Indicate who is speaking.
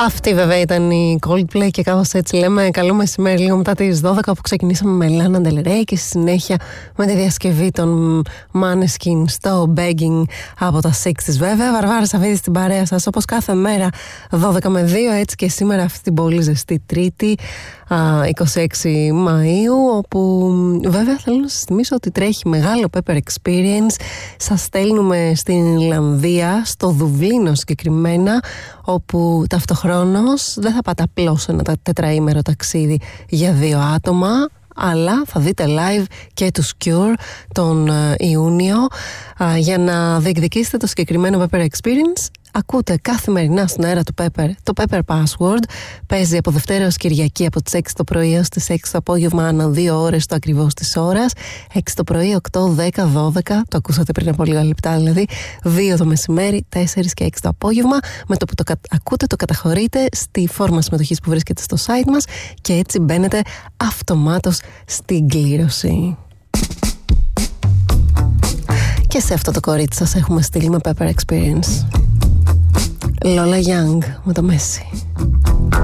Speaker 1: Αυτή βέβαια ήταν η Coldplay και κάπως έτσι λέμε καλό μεσημέρι λίγο μετά τις 12 που ξεκινήσαμε με Lana Del Rey και στη συνέχεια με τη διασκευή των Måneskin στο Begging από τα 60's βέβαια. Βαρβάρα Σαββίδη στην παρέα σας όπως κάθε μέρα 12 με 2, έτσι και σήμερα αυτή την πολύ ζεστή Τρίτη 26 Μαΐου, όπου βέβαια θέλω να σας θυμίσω ότι τρέχει μεγάλο Pepper Experience. Σας στέλνουμε στην Ιρλανδία, στο Δουβλίνο συγκεκριμένα, όπου ταυτοχρόνως δεν θα πάτε απλώς ένα τετραήμερο ταξίδι για 2 άτομα, αλλά θα δείτε live και τους Cure τον Ιούνιο. Για να διεκδικήσετε το συγκεκριμένο Pepper Experience, ακούτε καθημερινά στον αέρα του Pepper το Pepper Password. Παίζει από Δευτέρα ως Κυριακή από τις 6 το πρωί έως τις 6 το απόγευμα, ανά 2 ώρες το ακριβώς της ώρας. 6 το πρωί, 8, 10, 12, το ακούσατε πριν από λίγα λεπτά δηλαδή, 2 το μεσημέρι, 4 και 6 το απόγευμα. Με το που το ακούτε το καταχωρείτε στη φόρμα συμμετοχής που βρίσκεται στο site μας και έτσι μπαίνετε αυτομάτως στην κλήρωση. Και σε αυτό το κορίτσι σας έχουμε στείλει με Pepper Experience Lola Young με το Messi.